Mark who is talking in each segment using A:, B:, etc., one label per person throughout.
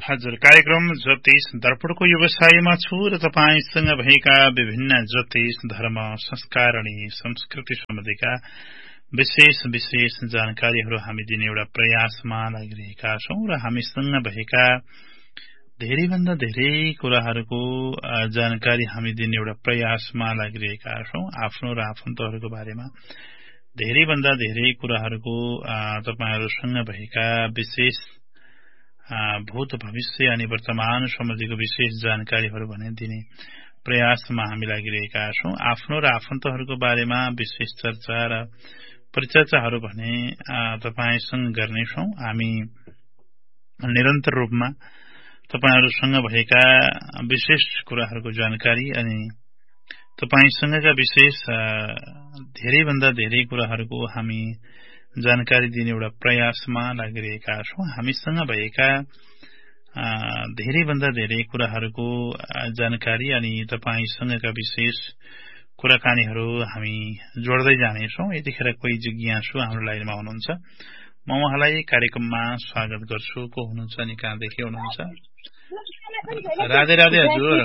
A: हजुर, कार्यक्रम ज्योतिष दर्पणको व्यवसायमा छु र तपाईसँग भएका विभिन्न ज्योतिष धर्म संस्कार अनि संस्कृति सम्बन्धीका विशेष जानकारीहरू हामी दिने एउटा प्रयासमा लागिरहेका छौं र हामीसँग भएका धेरैभन्दा धेरै कुराहरूको जानकारी हामी दिने एउटा प्रयासमा लागिरहेका छौं। आफ्नो र आफन्तहरूको बारेमा धेरैभन्दा धेरै कुराहरूको तपाईहरुसँग भएका विशेष भूत भविष्य अनि वर्तमान सम्बन्धीको विशेष जानकारीहरू भने दिने प्रयासमा हामी लागिरहेका छौं। आफ्नो र आफन्तहरूको बारेमा विशेष चर्चा र परिचर्चाहरू भने तपाईसँग गर्नेछौं। हामी निरन्तर रूपमा तपाईहरुसँग भएका विशेष कुराहरूको जानकारी अनि तपाईसँगका विशेष धेरैभन्दा धेरै कुराहरूको हामी जानकारी दिने एउटा प्रयासमा लागिरहेका छौं। हामीसँग भएका धेरैभन्दा धेरै कुराहरूको जानकारी अनि तपाईसँगका विशेष कुराकानीहरू हामी जोड्दै जानेछौं। यतिखेर कोही जिज्ञासु हाम्रो लाइनमा हुनुहुन्छ, म उहाँलाई कार्यक्रममा स्वागत गर्छु। को हुनुहुन्छ अनि कहाँदेखि हुनुहुन्छ? राधे राधे हजुर।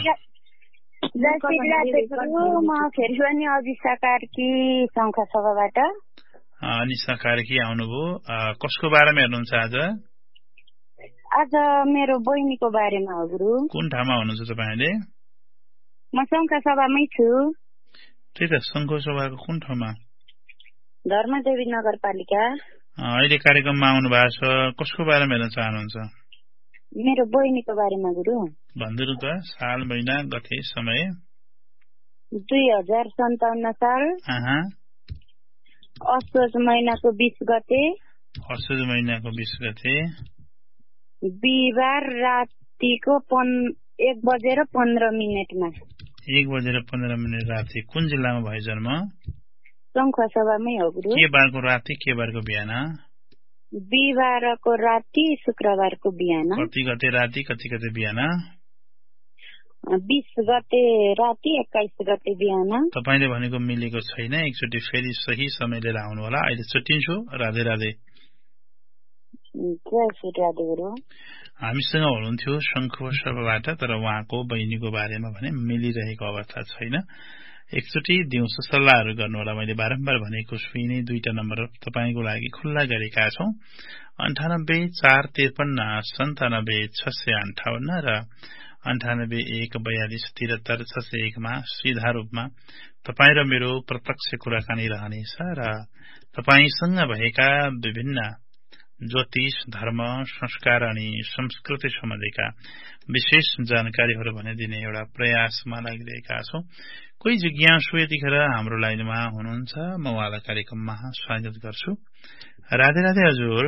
B: म फेरि पनि अभिषा कार्की शङ्खसभाबाट।
A: अनिसा कार्की आउनुभयो। कसको बारेमा हेर्नुहुन्छ आज?
B: आज मेरो बहिनीको बारेमा हो गुरु।
A: कुन ठाउँमा हुनुहुन्छ तपाईले?
B: म शङ्खसभामै छु।
A: त्यही त, शङ्खसभाको कुन ठाउँमा?
B: धर्मदेवी नगरपालिका।
A: अहिले कार्यक्रममा आउनु भएको छ, कसको बारेमा हेर्न चाहनुहुन्छ?
B: मेरो बहिनीको बारेमा गुरु।
A: भन्दिनु त, साल महिना गते समय?
B: 2057 साल असोज महिनाको 20 गते।
A: असोज महिनाको 20 गते
B: बिहिबार रातिको 1:15
A: 1:15 राति। कुन जिल्लामा भयो जन्म?
B: शङ्खसभामै हो गुरु।
A: के बारको राति, के बारको बिहान?
B: बिहिबारको राति, शुक्रबारको बिहान।
A: कति गते राति, कति गते बिहान?
B: 20 गते राति, 21 गते बिहान।
A: तपाईले भनेको मिलेको छैन, एकचोटि फेरि सही समय लिएर आउनु होला। अहिले छुट्टिन्छु। राधे राधे।
B: जय श्री राधे गुरु।
A: हामीसँग हुनुहुन्थ्यो शङ्खसभाबाट, तर उहाँको बहिनीको बारेमा भने मिलिरहेको अवस्था छैन। एकचोटि दिउँसो सल्लाहहरू गर्नु होला। मैले बारम्बार भनेको छु, यिनै दुईटा नम्बर तपाईको लागि खुल्ला गरेका छौं। 98 453 97 658 र 98 1 42 73 601 मा सीधा रूपमा तपाई र मेरो प्रत्यक्ष कुराकानी रहनेछ र तपाईसँग भएका विभिन्न ज्योतिष धर्म संस्कार अनि संस्कृति सम्बन्धीका विशेष जानकारीहरू भने दिने एउटा प्रयासमा लागिरहेका छौं। कोही जिज्ञासु यतिखेर हाम्रो लाइनमा हुनुहुन्छ, म उहाँलाई कार्यक्रममा स्वागत गर्छु। राधे राधे हजुर।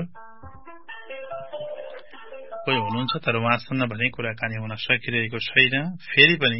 A: कोही हुनुहुन्छ तर उहाँसँग भने कुराकानी हुन सकिरहेको छैन। फेरि पनि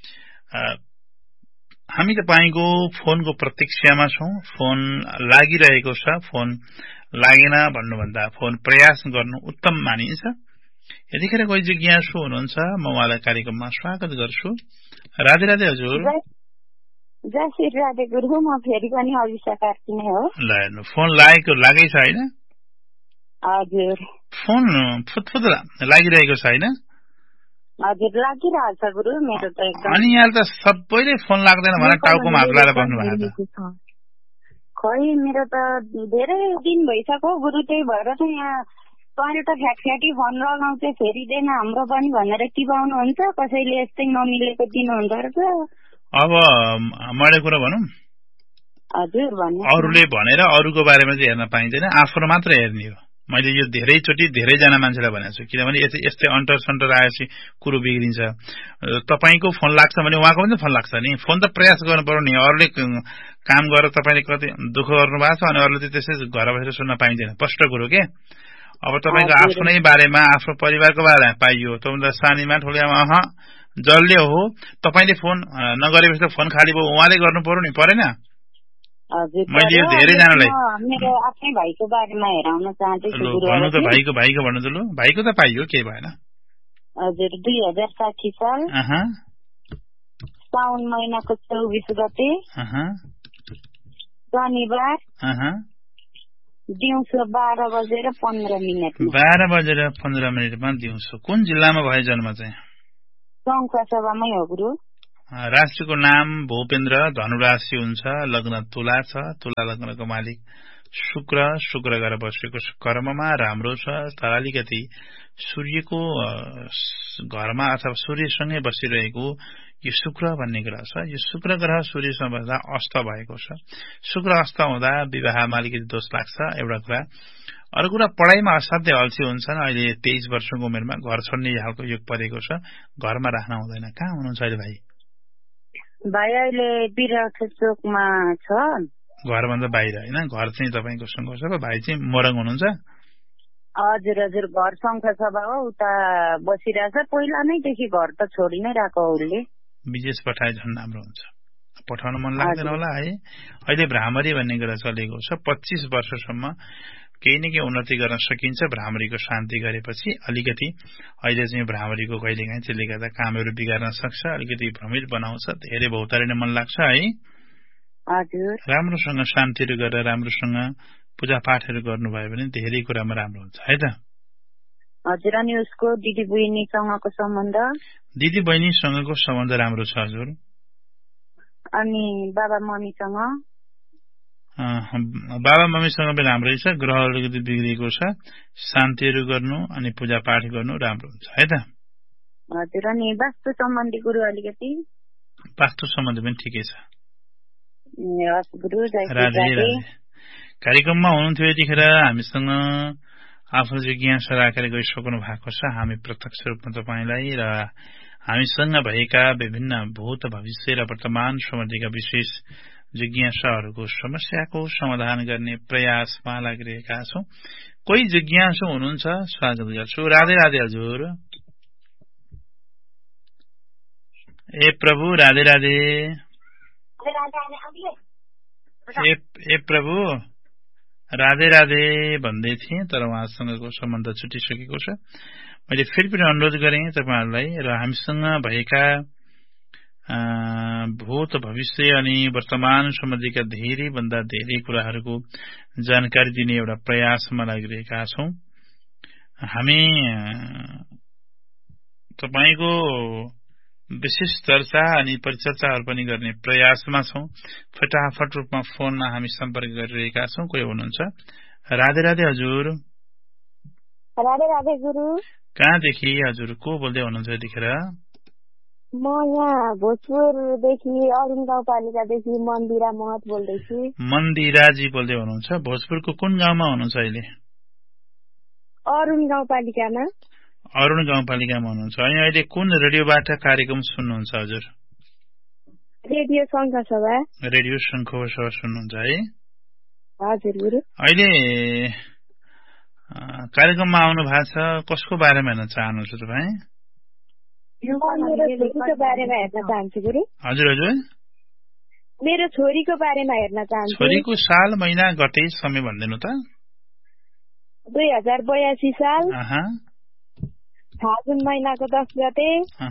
A: हामी तपाईको फोनको प्रतीक्षामा छौं। फोन लागिरहेको छ, फोन लागेन भन्नुभन्दा फोन प्रयास गर्नु उत्तम मानिन्छ। यतिखेर कोही जिज्ञासु हुनुहुन्छ, म उहाँलाई कार्यक्रममा स्वागत गर्छु। राधे राधे हजुर।
B: जय श्री राधे गुरु। म फेरि पनि अभिषा कार्की नै हो। ल
A: हेर्नु, फोन लागै छ हैन?
B: हजुर।
A: फोन फुतफुत लागिरहेको छ हैन?
B: हजुर, लागिरहेछ गुरु मेरो त एकदम।
A: अनि यहाँ त सबैले फोन लाग्दैन भने टाउकोमा हात लाएर बस्नु भएको छ।
B: खै मेरो त धेरै दिन भइसक्यो गुरु, त्यही भएर त यहाँ तपाईले त फ्याटी फोन लगाउँछ फेरिदैन हाम्रो पनि भनेर टिपाउनुहुन्छ। कसैले यस्तै नमिलेको दिनुहुन्छ रहेछ।
A: अब मैले कुरा भनौं?
B: हजुर भन्नु।
A: अरूले भनेर अरूको बारेमा चाहिँ हेर्न पाइँदैन, आफ्नो मात्र हेर्ने हो। मैले यो धेरैचोटि धेरैजना मान्छेलाई भनेको छु, किनभने यस्तै अन्टर सन्टर आएपछि कुरो बिग्रिन्छ। तपाईको फोन लाग्छ भने उहाँको पनि फोन लाग्छ नि। फोन त प्रयास गर्नु पर्यो नि। अरूले काम गरेर तपाईले कति दुःख गर्नु भएको छ अनि अरूले चाहिँ त्यसै घर बसेर सुन्न पाइँदैन। स्पष्ट कुरो के। अब तपाईको आफ्नै बारेमा, आफ्नो परिवारको बारेमा पाइयो, तपाईलाई सानीमा ठुलियामा जसले हो तपाईले फोन नगरेपछि त फोन खाली भयो, उहाँले गर्नु पर्यो नि, परेन? मैले यो धेरैजनालाई
B: मेरो आफ्नै भाइको बारेमा हेराउन चाहन्छु गुरु।
A: भन्नु त, भाइको भन्नु त। लु, भाइको त पाइयो, केही भएन।
B: हजुर, 2060 साल साउन महिनाको 24 गते शनिबार दिउँसो 12:15
A: 12:15 दिउँसो। कुन जिल्लामा भयो जन्म चाहिँ?
B: शङ्खसभामै हो गुरु।
A: राशिको नाम भूपेन्द्र, धनुराशि हुन्छ, लग्न तुला छ, तुला लग्नको मालिक शुक्र गरेर बसेको कर्ममा राम्रो छ, तर अलिकति सूर्यको घरमा अथवा सूर्यसँगै बसिरहेको यो शुक्र भन्ने ग्रह छ। यो शुक्र ग्रह सूर्यसँग बस्दा अस्त भएको छ। शुक्र अस्त हुँदा विवाहमा अलिकति दोष लाग्छ, एउटा कुरा। अरू कुरा, पढाइमा असाध्य अल्छी हुन्छन्। अहिले 23 वर्षको उमेरमा घर छोड्ने खालको योग परेको छ, घरमा राख्न हुँदैन। कहाँ हुनुहुन्छ अहिले भाइ?
B: भाइ अहिले बिराचोकमा छ,
A: घरभन्दा बाहिर होइन? घर चाहिँ तपाईँको शङ्खसभा, भाइ चाहिँ मोरङ हुनुहुन्छ?
B: हजुर हजुर, घर शङ्खसभा हो, उता बसिरहेछ। पहिला नैदेखि घर त छोडी नै रहेको उसले।
A: विदेश पठाए झन् राम्रो हुन्छ। पठाउन मन लाग्दैन होला है? अहिले भ्रामरी भन्ने कुरा चलेको छ। 25 वर्षसम्म केही न केही उन्नति गर्न सकिन्छ भ्रामरीको शान्ति गरेपछि। अलिकति अहिले चाहिँ भ्रामरीको कहिलेकाहीँ त्यसले गर्दा कामहरू बिगार्न सक्छ, अलिकति भ्रमित बनाउँछ, धेरै भौतारिन मन लाग्छ है?
B: हजुर।
A: राम्रोसँग शान्तिहरू गरेर राम्रोसँग पूजापाठहरू गर्नुभयो भने धेरै कुरामा राम्रो हुन्छ है त?
B: हजुर। अनि उसको दिदी बहिनीसँगको सम्बन्ध?
A: दिदी बहिनीसँगको सम्बन्ध राम्रो छ हजुर।
B: अनि बाबा मम्मीसँग?
A: बाबा मम्मीसँग पनि राम्रै छ, ग्रह अलिकति बिग्रिएको छ। शान्तिहरू गर्नु अनि पूजापाठ गर्नु राम्रो हुन्छ है त?
B: हजुर। अनि वास्तु सम्बन्धी कुरो अलिकति?
A: वास्तु सम्बन्धी पनि ठिकै छ।
B: राधे राधे।
A: कार्यक्रममा हुनुहुन्थ्यो यतिखेर हामीसँग आफ्नो जिज्ञासा राखेर गइसक्नु भएको छ। हामी प्रत्यक्ष रूपमा तपाईँलाई र हामीसँग भएका विभिन्न भूत, भविष्य र वर्तमान सम्बन्धीका विशेष जिज्ञासाहरूको समस्याको समाधान गर्ने प्रयासमा लागिरहेका छौं। कोही जिज्ञासु हुनुहुन्छ, स्वागत गर्छु। राधे राधे हजुर। ए प्रभु राधे राधे। ए प्रभु राधे राधे भन्दै थिएँ, तर उहाँसँगको सम्बन्ध छुटिसकेको छ। मैले फेरि पनि अनुरोध गरेँ तपाईँहरूलाई र हामीसँग भएका भूत, भविष्य अनि वर्तमान सम्बन्धीका धेरै भन्दा धेरै कुराहरूको जानकारी दिने एउटा प्रयासमा लागिरहेका छौं। हामी तपाईको विशेष चर्चा अनि परिचर्चाहरू पनि गर्ने प्रयासमा छौं। फटाफट रूपमा फोनमा हामी सम्पर्क गरिरहेका छौं। कोही हुनुहुन्छ? राधे राधे हजुर।
C: राधे राधे गुरु।
A: कहाँदेखि हजुर? को बोल्दै हुनुहुन्छ यतिखेर?
C: म यहाँ भोजपुरदेखि, अरुण गाउँपालिकादेखि मन्दिरा महत बोल्दैछु।
A: मन्दिराजी बोल्दै हुनुहुन्छ? भोजपुरको कुन गाउँमा हुनुहुन्छ अहिले?
C: अरुण गाउँपालिकामा।
A: अरुण गाउँपालिकामा हुनुहुन्छ। अनि अहिले कुन रेडियोबाट कार्यक्रम सुन्नुहुन्छ हजुर?
C: रेडियो शङ्खसभा।
A: रेडियो शङ्खसभा सुन्नुहुन्छ है?
C: हजुर गुरु।
A: अहिले कार्यक्रममा आउनु भएको छ, कसको बारेमा हेर्न चाहनुहुन्छ तपाईँ?
C: मेरो छोरीको बारेमा हेर्न चाहन्छु गुरु।
A: हजुर हजुर।
C: मेरो छोरीको बारेमा हेर्न चाहन्छु।
A: छोरीको साल, महिना, गते समय भनिदिनु त।
C: 2082 साल फागुन महिनाको 10 गते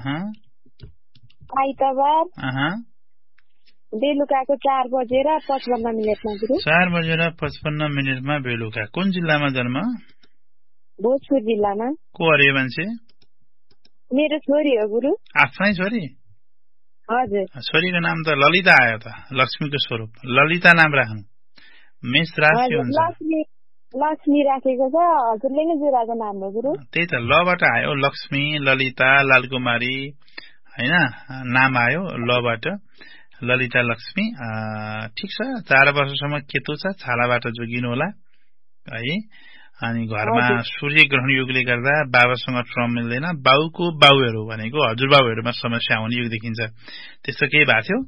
C: आइतबार बेलुकाको 4:55 गुरु।
A: 4:55 बेलुका। कुन जिल्लामा जन्म?
C: भोजपुर जिल्लामा।
A: को अरे मान्छे?
C: मेरो छोरी हो गुरु।
A: आफ्नै छोरी?
C: हजुर।
A: छोरीको नाम त ललिता आयो त, लक्ष्मीको स्वरूप। ललिता नाम राख्नु। मेष राशि हुन्छ।
C: लक्ष्मी राखेको छ, हजुरले नै जुराको नाम हो गुरु।
A: त्यही त, लबाट आयो। लक्ष्मी, ललिता, लालकुमारी हैन नाम आयो लबाट। ललिता लक्ष्मी। ठिक छ। 4 वर्षसम्म केतु छ, छालाबाट जोगिनु होला है। अनि घरमा सूर्य ग्रहण योगले गर्दा बाबासँग ट्रम मिल्दैन। बाउको बाउहरू भनेको हजुरबाउहरूमा समस्या आउने योग देखिन्छ। त्यस्तो केही भएको थियो?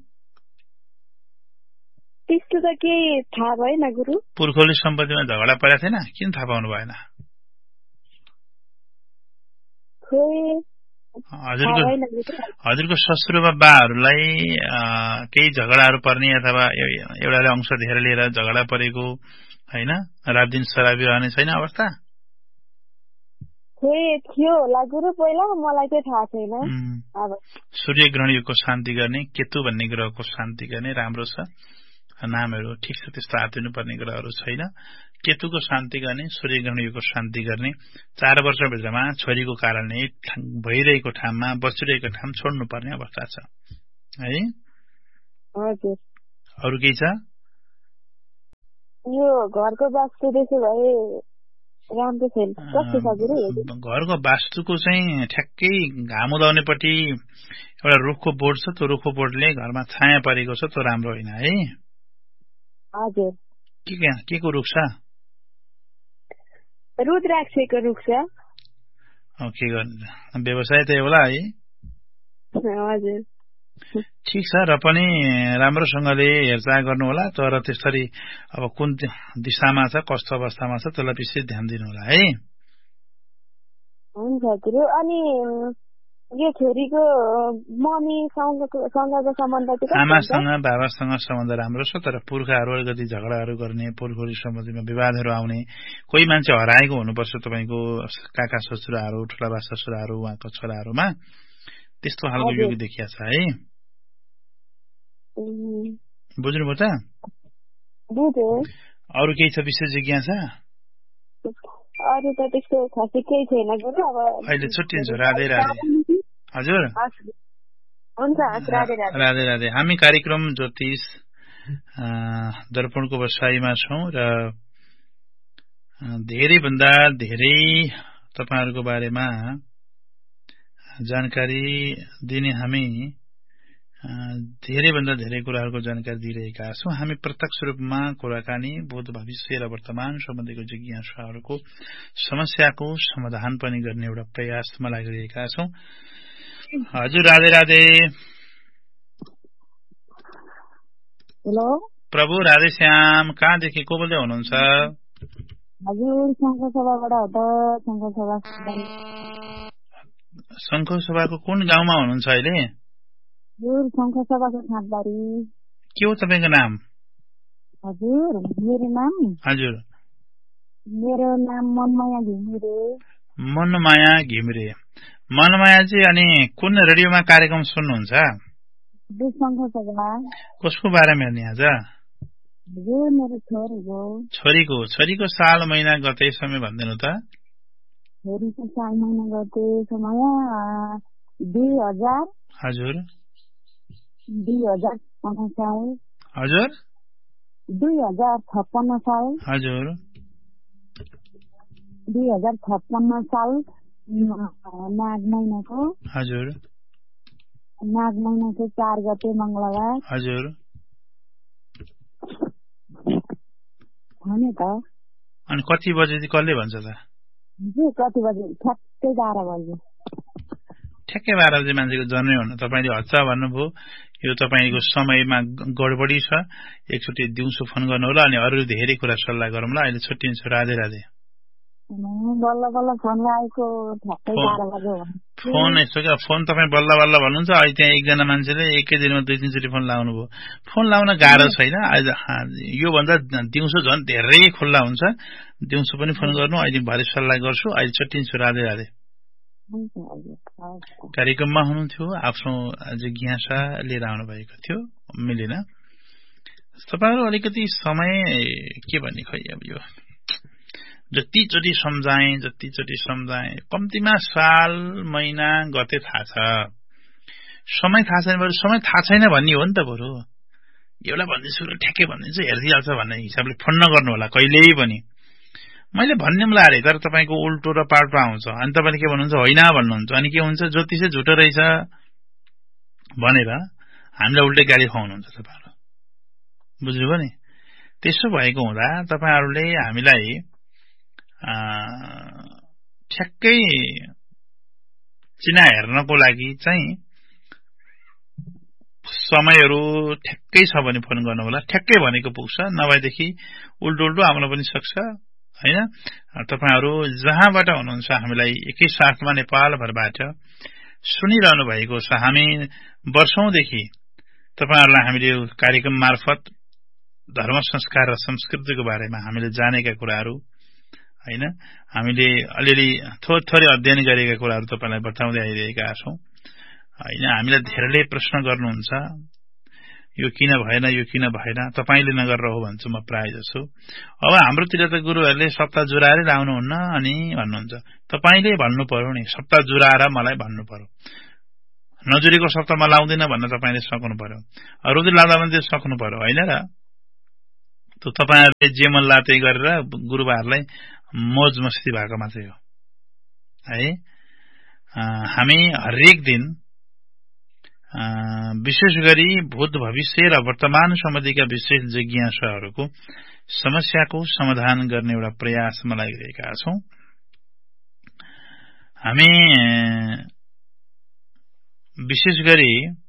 C: त्यस्तो त केही थाहा भएन गुरु।
A: पुर्खौली सम्पत्तिमा झगडा परेको थिएन? किन थाहा पाउनु भएन? हजुरको ससुरमा बाहरूलाई केही झगडाहरू पर्ने अथवा एउटाले अंश धेर लिएर झगडा परेको हैन? रात दिन शराबी रहने छैन अवस्था?
C: थियो होला गुरु, पहिला मलाई चाहिँ थाहा छैन।
A: सूर्य ग्रहण योगको शान्ति गर्ने, केतु भन्ने ग्रहको शान्ति गर्ने राम्रो छ। नामहरू ठिक छ त्यस्तो हात दिनुपर्ने कुराहरू छैन। केतुको शान्ति गर्ने, सूर्य ग्रहण योगको शान्ति गर्ने, 4 वर्षभित्रमा छोरीको कारणले भइरहेको ठाउँमा बसिरहेको ठाउँ छोड्नुपर्ने अवस्था छ है।
C: हजुर
A: अरू केही छ?
C: यो घरको वास्तु त्यसो भए राम्रो छैन कस्तो छ गुरु?
A: घरको वास्तुको चाहिँ ठ्याक्कै घाम उदाउनेपट्टि एउटा रुखको बोर्ड छ, त्यो रुखको बोर्डले घरमा छाया परेको छ, त्यो राम्रो होइन है।
C: हजुर
A: के को रुख छ?
C: रुद्राक्षको रुख छ।
A: के गर्नु, व्यवसाय त होला है।
C: हजुर
A: ठिक छ, र पनि राम्रोसँगले हेरचाह गर्नु होला। तर त्यसरी अब कुन दिशामा छ, कस्तो अवस्थामा छ, त्यसलाई विशेष ध्यान दिनु होला है।
C: हुन्छ गुरु। अनि यो छोरीको मम्मीसँगको सम्बन्ध चाहिँ
A: आमासँग बाबासँग सम्बन्ध राम्रो छ, तर पुर्खाहरू अलिकति झगडाहरू गर्ने, पुर्खौली सम्बन्धीमा विवादहरू आउने, कोही मान्छे हराएको हुनुपर्छ तपाईको काका ससुराहरू, ठुलाबा ससुराहरू, उहाँको छोराहरूमा त्यस्तो खालको योग देखिया छ है। बुझ्नुभयो त? अरू केही छ विशेष जिज्ञासा?
C: अरू त त्यस्तो खासै केही छैन गुरु। अब
A: अहिले छुट्टिन्छ। राधे राधे। हजुर
C: हुन्छ, राधे राधे।
A: राधे राधे। हामी कार्यक्रम ज्योतिष दर्पणको बसाइमा छौं र धेरै भन्दा धेरै तपाईहरुको बारेमा जानकारी दिने हामी धेरै भन्दा धेरै कुराहरुको जानकारी दिइरहेका छौं। हामी प्रत्यक्ष रूपमा कुराकानी भूत भविष्य र वर्तमान सम्बन्धीको जिज्ञासाहरुको समस्याको समाधान पनि गर्ने एउटा प्रयासमा लागिरहेका छौं। हजुर राधे राधे।
C: हेलो
A: प्रभु राधे श्याम, कहाँदेखि को बोल्दै हुनुहुन्छ?
C: हजुर संघसभाबाट हो त।
A: संघसभाको कुन गाउँमा हुनुहुन्छ अहिले?
C: हजुर संघसभाको खाँदबारी।
A: के हो तपाईको नाम?
C: हजुर मेरो नाम?
A: हजुर
C: मेरो नाम मनमाया घिमिरे।
A: मनमाया घिमिरे। मनमाया जी, अनि कुन रेडियोमा कार्यक्रम सुन्नुहुन्छ?
C: संघसभा।
A: कसको बारेमा हेर्ने आज?
C: हजुर मेरो छोरीको।
A: छोरीको साल महिना गते समय भन्दिनु त।
C: छोरीको साल महिना गते समय 2000।
A: हजुर
C: 2056 साल।
A: हजुर
C: 2056 साल।
A: हजुर
C: 2056 साल नाग महिनाको।
A: हजुर
C: नाग महिनाको 4 गते मंगलबार।
A: हजुर
C: भने त।
A: अनि कति बजे कसले भन्छ त?
C: कति बजे? ठ्याक्कै 12 बजे।
A: ठ्याक्कै 12 बजे मान्छेको जन्मै हुन तपाईले हच्चा भन्नुभयो। यो तपाईको समयमा गडबडी छ। एकचोटि दिउँसो फोन गर्नु होला, अनि अरु धेरै कुरा सल्लाह गरौँला। अहिले छुट्टिन्छु। राधे राधे।
C: बल्ल बल्ल फोन लागेको ठ्याक्कै 12 बजे हो।
A: फोन यसो के फोन तपाई बल्ल बल्ल भन्नुहुन्छ। अहिले त्यहाँ एकजना मान्छेले एकै दिनमा 2-3 चोटि फोन लाउनु भयो। फोन लाउन गाह्रो छैन। यो भन्दा दिउँसो झन् धेरै खुल्ला हुन्छ। दिउँसो पनि फोन गर्नु। अहिले भरे सल्लाह गर्छु। अहिले छुट्टिन्छु। राधे राधे। कार्यक्रममा हुनुहुन्थ्यो, आफ्नो जिज्ञासा लिएर आउनु भएको थियो, मिलेन। तपाईहरु अलिकति समय के भन्ने खै अब यो जतिचोटि सम्झाए कम्तीमा साल महिना गते थाहा छ। समय थाहा छैन बरु समय थाहा छैन भन्ने हो नि त। बरु एउटा भन्दिन्छु र ठ्याक्कै भन्दिन्छु हेर्दिहाल्छ भन्ने हिसाबले फोन नगर्नु होला कहिल्यै पनि। मैले भन्ने मलाई आरे तर तपाईको उल्टो र पाल्टो आउँछ। अनि तपाईले के भन्नुहुन्छ? होइन भन्नुहुन्छ। अनि के हुन्छ? ज्योतिषै झुटो रहेछ भनेर हामीलाई उल्टै गाली खुवाउनुहुन्छ तपाईहरु। बुझ्नुभयो नि? त्यसो भएको हुँदा तपाईहरुले हामीलाई ठ्याक्कै चिना हेर्नको लागि चाहिँ समयहरु ठ्याक्कै छ भने फोन गर्नु होला। ठ्याक्कै भनेको पुग्छ, नभएदेखि उल्टो आउन पनि सक्छ हैन। तपाईहरु जहाँबाट हुनुहुन्छ हामीलाई एकै साथमा नेपालभरबाट सुनिरहनु भएको छ। हामी वर्षौंदेखि तपाईहरुलाई हामीले कार्यक्रम मार्फत धर्म संस्कार र संस्कृतिको बारेमा हामीले जानेका कुराहरु हैन, हामीले अलिअलि थोरै अध्ययन गरेका कुराहरु तपाईलाई बताउँदै आइरहेका छौं हैन। हामीलाई धेरैले प्रश्न गर्नुहुन्छ यो किन भएन तपाईले नगरेर हो भन्छु म प्राय जसो। अब हाम्रोतिर त गुरुहरूले सप्ताह जुराएर लाउनुहुन्न अनि भन्नुहुन्छ तपाईले भन्नु पर्यो नि, सप्ताह जुराएर मलाई भन्नु पर्यो, नजुरेको सप्ताहमा लाउँदैन भन्न तपाईले सक्नु पर्यो, रोज लाउँदा भने त्यो सक्नु पर्यो हैन र। त्यो तपाईहरुले जे मन लाते गरेर गुरुबारलाई मोज मस्ती भएको मात्रै हो है। हामी हरेक दिन विशेष गरी भूत भविष्य र वर्तमान सम्बन्धीका विशेष जिज्ञासाहरूको समस्याको समाधान गर्ने एउटा प्रयासमा लागिरहेका छौं। हामी विशेष गरी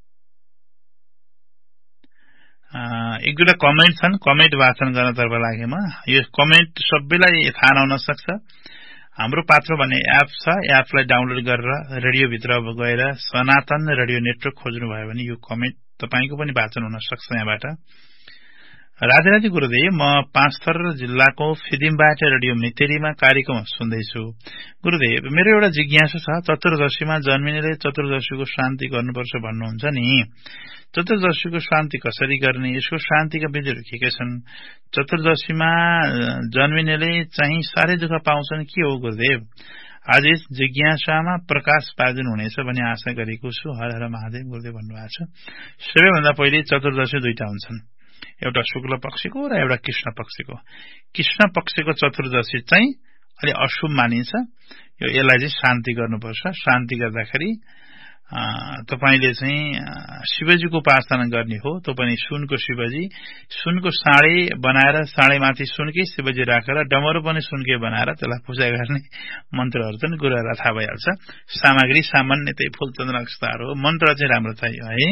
A: एक दुईटा कमेन्ट छन्, कमेन्ट वाचन गर्नतर्फ लागेमा। यो कमेन्ट सबैलाई थाहा नहुन सक्छ। हाम्रो पात्रो भन्ने एप छ, एपलाई डाउनलोड गरेर रेडियो भित्र गएर सनातन रेडियो नेटवर्क खोज्नु भयो भने यो कमेन्ट तपाईको पनि वाचन हुन सक्छ यहाँबाट। राधे गुरुदेव, म पाँचथर जिल्लाको फिदिमबाट रेडियो मितेरीमा कार्यक्रम सुन्दैछु। गुरुदेव, मेरो एउटा जिज्ञासा छ, चतुर्दशीमा जन्मिनेले चतुर्दशीको शान्ति गर्नुपर्छ भन्नुहुन्छ नि, चतुर्दशीको शान्ति कसरी गर्ने, यसको शान्तिका विधिहरू के छन्? चतुर्दशीमा जन्मिनेले चाहिँ साह्रै दुःख पाउँछन् के हो गुरुदेव? आज यस जिज्ञासामा प्रकाश पार्दिनु हुनेछ भन्ने आशा गरेको छु। हर हर महादेव। गुरुदेव भन्नुभएको छ। सबैभन्दा पहिले चतुर्दशी दुईटा हुन्छन्, एउटा शुक्ल पक्षको र एउटा कृष्ण पक्षको। कृष्ण पक्षको चतुर्दशी चाहिँ अलि अशुभ मानिन्छ। यसलाई चाहिँ शान्ति गर्नुपर्छ। शान्ति गर्दाखेरि तपाईले चाहिँ शिवजीको उपासना गर्ने हो। त्यो पनि सुनको शिवजी, सुनको साँडे बनाएर साँडेमाथि सुनकै शिवजी राखेर डमरू पनि सुनकै बनाएर त्यसलाई पूजा गर्ने मन्त्रहरू चाहिँ गुरुहरूलाई थाहा भइहाल्छ। सामग्री सामान्य त्यही फूलचन्द्र अक्षताहरू हो। मन्त्र चाहिँ राम्रो चाहियो है।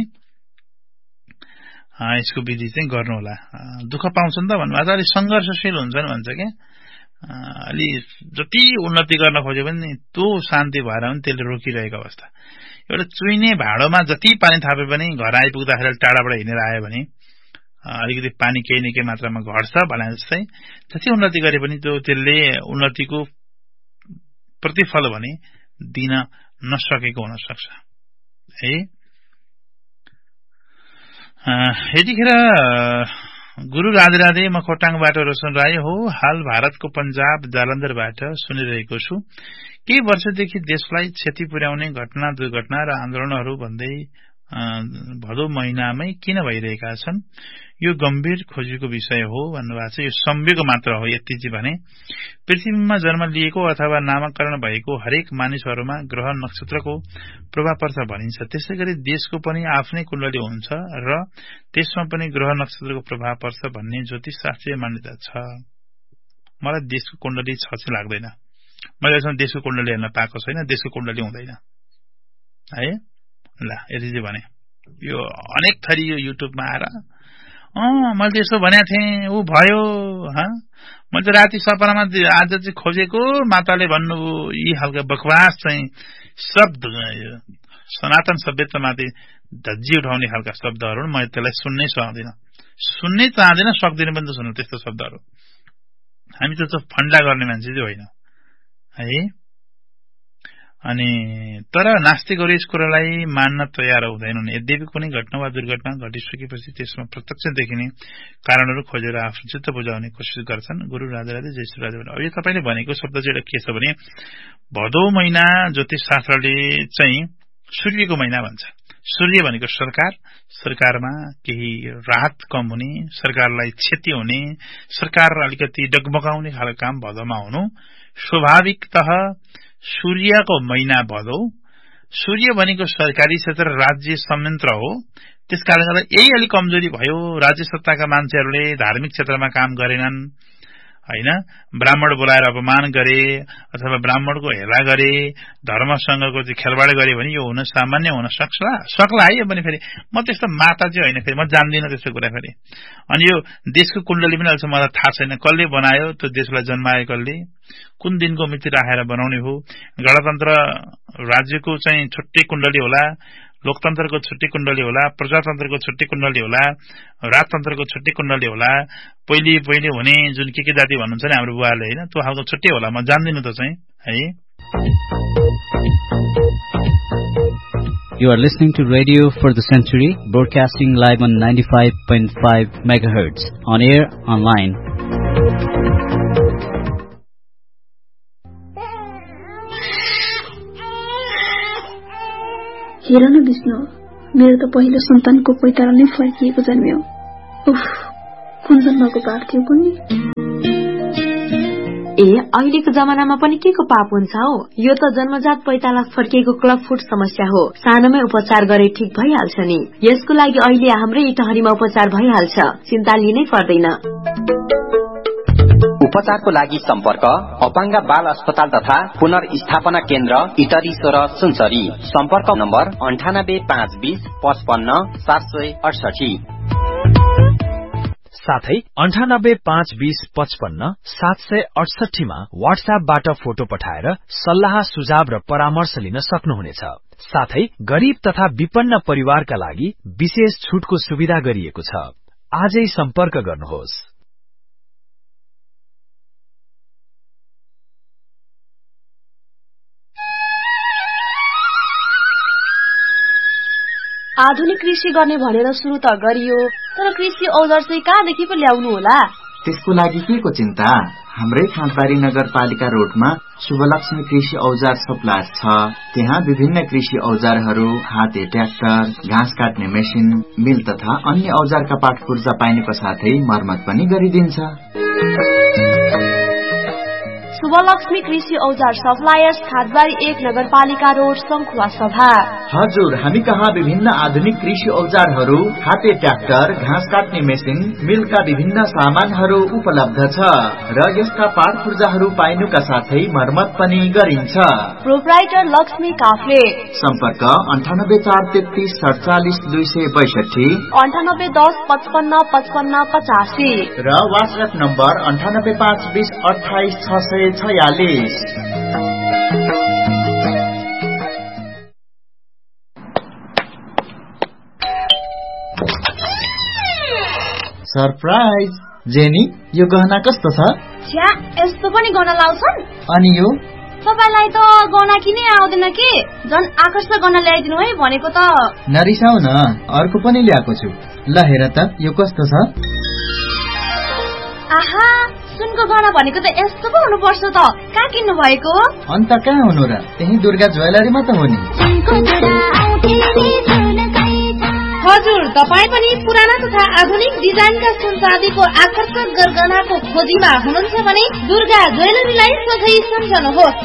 A: यसको विधि चाहिँ गर्नु होला। दुःख पाउँछन् त भन्नुभएको, अलि संघर्षशील हुन्छन् भन्छ क्या। अलि जति उन्नति गर्न खोज्यो भने त्यो शान्ति भएर पनि त्यसले रोकिरहेको अवस्था। एउटा चुइने भाँडोमा जति पानी थापे पनि घर आइपुग्दाखेरि टाढाबाट हिँडेर आयो भने अलिकति पानी केही न केही मात्रामा घट्छ भने जस्तै जति उन्नति गरे पनि त्यसले उन्नतिको प्रतिफल भने दिन नसकेको हुन सक्छ है। यतिखेर गुरु राधे राधे, म खोटाङबाट रोशन राय हो। हाल भारतको पंजाब जालन्धरबाट सुनिरहेको छु। केही वर्षदेखि देशलाई क्षति पुर्याउने घटना, दुर्घटना र आन्दोलनहरू भन्दै भदौ महिनामै किन भइरहेका छन्? यो गम्भीर खोजीको विषय हो भन्नुभएको छ। यो संवेग मात्र हो। यति चाहिँ भने पृथ्वीमा जन्म लिएको अथवा नामकरण भएको हरेक मानिसहरूमा ग्रह नक्षत्रको प्रभाव पर्छ भनिन्छ। त्यसैगरी देशको पनि आफ्नै कुण्डली हुन्छ र त्यसमा पनि ग्रह नक्षत्रको प्रभाव पर्छ भन्ने ज्योतिष शास्त्रीय मान्यता छ। मलाई देशको कुण्डली छ चाहिँ लाग्दैन। मैले अहिलेसम्म देशको कुण्डली हेर्न पाएको छैन। देशको कुण्डली हुँदैन है। ल यति चाहिँ भने यो अनेक थरी यो युट्युबमा आएर मैले त्यसो भनेको थिएँ, ऊ भयो। मैले त राति सपनामा आज चाहिँ खोजेको, माताले भन्नुभयो। यी खालका बकवास चाहिँ शब्द सनातन सभ्यतामाथि धज्जी उठाउने खालका शब्दहरू मैले त्यसलाई सुन्नै चाहदिन, सक्दिन पनि त सुन्नु त्यस्तो शब्दहरू। हामी त फन्डा गर्ने मान्छे चाहिँ होइन है। अनि तर नास्तिकहरू यस कुरालाई मान्न तयार हुँदैनन्। यद्यपि कुनै घटना वा दुर्घटना घटिसकेपछि त्यसमा प्रत्यक्ष देखिने कारणहरू खोजेर आफ्नो चित्त बुझाउने कोसिस गर्छन्। गुरु राधे राधे, जय श्री राधे। अब यो तपाईले भनेको शब्द चाहिँ के छ भने भदौ महिना ज्योतिष शास्त्रले चाहिँ सूर्यको महिना भन्छ। सूर्य भनेको सरकार, सरकारमा केही राहत कम हुने, सरकारलाई क्षति हुने, सरकार अलिकति डगमगाउने खालको काम भदौमा हुनु स्वाभाविकतः सूर्यको महिना भदौ। सूर्य भनेको सरकारी क्षेत्र, राज्य संयन्त्र हो। त्यसकारणले गर्दा यही अलि कमजोरी भयो। राज्य सत्ताका मान्छेहरूले धार्मिक क्षेत्रमा काम गरेनन् हैन। ब्राह्मण बोलाएर अपमान गरे अथवा ब्राह्मणको हेला गरे, धर्मसँगको चाहिँ खेलवाड गरे भने यो हुन सामान्य हुन सक्ला है। पनि फेरि म त्यस्तो माता चाहिँ होइन, फेरि म जान्दिनँ त्यस्तो कुरा। फेरि अनि यो देशको कुण्डली पनि अहिलेसम्म मलाई थाहा छैन कसले बनायो, त्यो देशलाई जन्मायो कसले, कुन दिनको मिति राखेर बनाउने हो। गणतन्त्र राज्यको चाहिँ छुट्टै कुण्डली होला, लोकतन्त्रको छुट्टै कुण्डली होला, प्रजातन्त्रको छुट्टै कुण्डली होला, राजतन्त्रको छुट्टै कुण्डली होला। पहिले हुने जुन के जाति भन्नुहुन्छ नि हाम्रो बुवाले हैन, त्यो खालको छुट्टै होला। म जान्दिनँ त चाहिँ है।
D: You are listening to Radio for the Century, broadcasting live on 95.5 MHz, on air, online.
E: हेर न विष्णु, मेरो त पहिलो सन्तानको पैतारा नै फर्किएको जन्म्यो। उफ, कुन जन्मको पाप थियो कुन्नी?
F: ए, अहिलेको जमानामा पनि के को पाप हुन्छ हो? यो त जन्मजात पैताला फर्किएको क्लबफुट समस्या हो। सानोमै उपचार गरे ठीक भइहाल्छ नि। यसको लागि अहिले हाम्रै इटहरीमा उपचार भइहाल्छ, चिन्ता लिनै पर्दैन।
G: उपचारको लागि सम्पर्क अपाङ्ग बाल अस्पताल तथा पुनर्स्थापना केन्द्र इटरी 16 सुनसरी। सम्पर्क नम्बर 98 520 55 768।
H: साथै 98 520 55 768 मा व्हाट्सएपबाट फोटो पठाएर सल्लाह सुझाव र परामर्श लिन सक्नुहुनेछ। साथै गरीब तथा विपन्न परिवारका लागि विशेष छुटको सुविधा गरिएको छ। आजै सम्पर्क गर्नुहोस्।
F: आधुनिक कृषि गर्ने भनेर सुरु त गरियो, तर कृषि औजार चाहिँ कहाँदेखि पो ल्याउनु होला?
I: त्यसको लागि के को चिन्ता? हाम्रै खाँदबारी नगरपालिका रोडमा शुभलक्ष्मी कृषि औजार सप्लायर छ। त्यहाँ विभिन्न कृषि औजारहरू, हाते ट्र्याक्टर, घाँस काट्ने मेसिन, मिल तथा अन्य औजारका पाटपुर्जा पाइनुको साथै मर्मत पनि गरिदिन्छ।
F: शुभलक्ष्मी कृषि औजार सप्लायर्स, खादबारी 1 नगरपालिका रोड, संखुवा सभा।
I: हजुर, हामी कहाँ विभिन्न आधुनिक कृषि औजारहरू, हाते ट्र्याक्टर, घाँस काट्ने मेसिन, मिलका विभिन्न सामानहरू उपलब्ध छ र यसका पाटपुर्जाहरू पाइनुका साथै मर्मत पनि गरिन्छ।
F: प्रोप्राइटर लक्ष्मी काफले।
I: सम्पर्क 98 433 47 262,
F: 98 10 55 55 85
I: र व्हाट्सएप नम्बर 98 520 28 646। सरप्राइज! जेनी, यो गहना कस्तो छ?
F: छ्या, यस्तो पनि गहना लाउँछन्?
I: अनि यो?
F: तपाईलाई त गहना किनै आउँदैन के? झन् आकर्षक गहना ल्याइदिनु है भनेको त।
I: नरिसाउ न, अर्को पनि ल्याएको छु। ल हेर त, यो कस्तो छ?
F: आहा, सुनको गहना भनेको त यस्तो पो हुनुपर्छ त। कहाँ किन्नु भएको?
I: अन्त कहाँ हुनु र? त्यही दुर्गा ज्वेलरीमा त हो नि।
F: हजुर, तपाईँ पनि पुराना तथा आधुनिक डिजाइनका सुन चाँदीको आकर्षक गरगहनाको खोजीमा हुनुहुन्छ भने दुर्गा ज्वेलरीलाई सधैँ सम्झनुहोस्।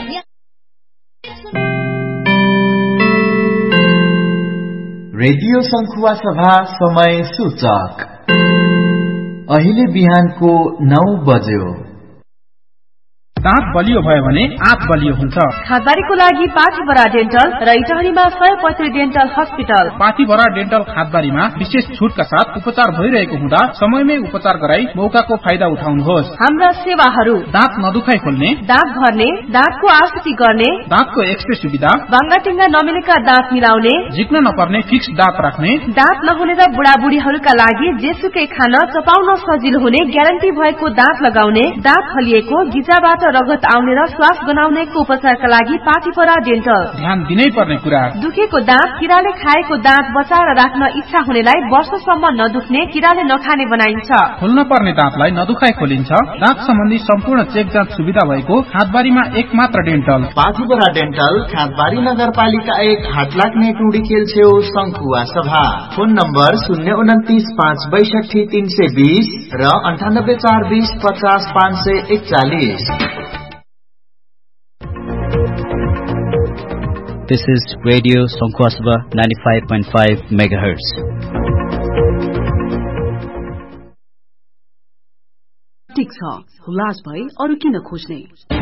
I: रेडियो संखुवा सभा समय सूचक अहिले बिहानको 9 बज्यो।
J: दाँत बलियो भयो भने आँत बलियो हुन्छ।
F: खादबारीको लागि पाथीभरा डेन्टल र इटहरीमा 135 डेन्टल हस्पिटल।
J: पाथीभरा डेन्टल खादबारीमा विशेष छुटका साथ उपचार भइरहेको हुँदा समयमै उपचार गराई मौकाको फाइदा उठाउनुहोस्।
F: हाम्रा सेवाहरू:
J: दाँत नदुखाइ खोल्ने,
F: दाँत भर्ने, दाँतको आकृति गर्ने,
J: दाँतको एक्सरे सुविधा,
F: बाङ्गाटिङ्गा नमिलेका दाँत मिलाउने,
J: झिक्न नपर्ने फिक्स दाँत राख्ने,
F: दाँत नहुने र बुढाबुढीहरूका लागि जेसुकै खान चपाउन सजिलो हुने ग्यारेन्टी भएको दाँत लगाउने, दाँत हलिएको, गिजाबाट रगत आउने र श्वास बनाउनेको उपचारका लागि पाथीभरा डेन्टल।
J: ध्यान दिनै पर्ने कुरा:
F: दुखेको दाँत, किराले खाएको दाँत बचाएर राख्न इच्छा हुनेलाई वर्षसम्म नदुख्ने, किराले नखाने बनाइन्छ।
J: खोल्न पर्ने दाँतलाई नदुखाइ खोलिन्छ। दाँत सम्बन्धी सम्पूर्ण चेक जाँच सुविधा भएको खादबारीमा एकमात्र डेन्टल
I: पाथीभरा डेन्टल, खादबारी नगरपालिका 1, हाटलाग्ने टुडी खेल छेउ, संखुवा सभा। फोन नम्बर 029 562 320 र 98 420 50 541।
D: This is Radio Sankhua Sabha 95.5 MHz.
K: ठीक छ, हुलास भए अरु किन खोज्ने?